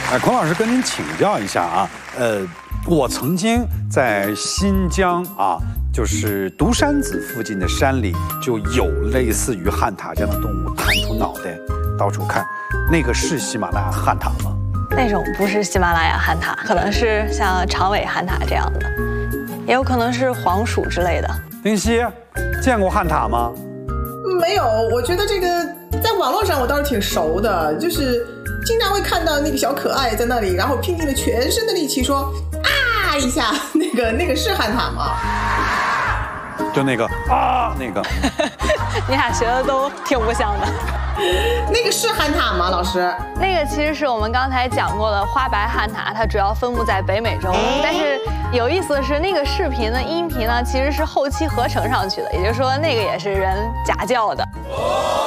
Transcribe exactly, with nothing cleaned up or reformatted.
哎，孔老师跟您请教一下啊，呃，我曾经在新疆啊，就是独山子附近的山里，就有类似于旱獭这样的动物，探出脑袋到处看，那个是喜马拉雅旱獭吗？ 那种不是喜马拉雅旱獭，可能是像长尾旱獭这样的，也有可能是黄鼠之类的。 林夕，见过旱獭吗？ 没有，我觉得这个在网络上我倒是挺熟的，就是经常会看到那个小可爱在那里，然后拼尽了全身的力气说啊一下，那个那个是旱獭吗？ 就那个啊那个， 你俩学的都挺不像的。 那个是旱獭吗，老师？ 那个其实是我们刚才讲过的花白旱獭，它主要分布在北美洲。但是有意思的是，那个视频的音频呢，其实是后期合成上去的，也就是说那个也是人假叫的。